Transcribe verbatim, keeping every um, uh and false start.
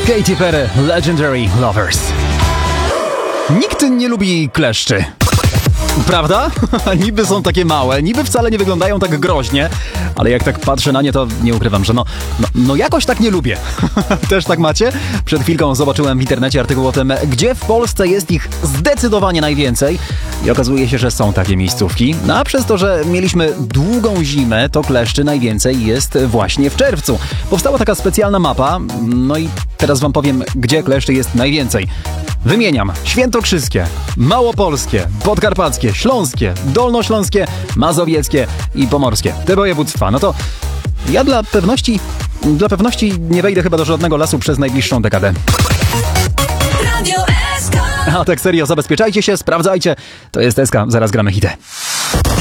Katy Perry, Legendary Lovers. Nikt nie lubi kleszczy. Prawda? Niby są takie małe, niby wcale nie wyglądają tak groźnie, ale jak tak patrzę na nie, to nie ukrywam, że no, no, no jakoś tak nie lubię. Też tak macie? Przed chwilką zobaczyłem w internecie artykuł o tym, gdzie w Polsce jest ich zdecydowanie najwięcej i okazuje się, że są takie miejscówki. No a przez to, że mieliśmy długą zimę, to kleszczy najwięcej jest właśnie w czerwcu. Powstała taka specjalna mapa, no i teraz wam powiem, gdzie kleszczy jest najwięcej. Wymieniam: świętokrzyskie, małopolskie, podkarpackie, śląskie, dolnośląskie, mazowieckie i pomorskie. Te województwa. No to ja dla pewności, dla pewności nie wejdę chyba do żadnego lasu przez najbliższą dekadę. A tak serio, zabezpieczajcie się, sprawdzajcie. To jest S K, zaraz gramy hity.